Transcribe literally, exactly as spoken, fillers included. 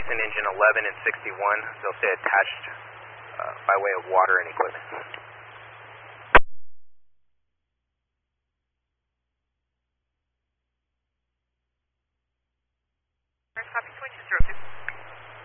Engine eleven and sixty-one. They'll stay attached uh, by way of water and equipment.